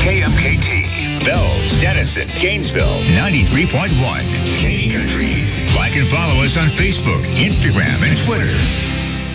KMKT, Bells, Denison, Gainesville, 93.1. Katy Country. Like and follow us on Facebook, Instagram, and Twitter.